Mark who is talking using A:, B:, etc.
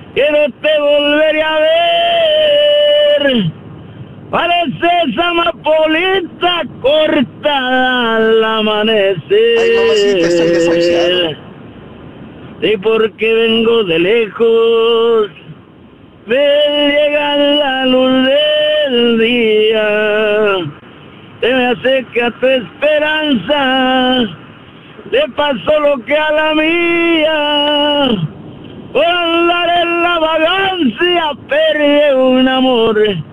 A: que no te volveré a ver. Pareces amapolita cortada al amanecer.
B: Ay, mamacita, estás desahuciado.
A: Y porque vengo de lejos, me llega la luz del día. Se me acerca tu esperanza, le pasó lo que a la mía. Por andar en la vagancia perdí un amor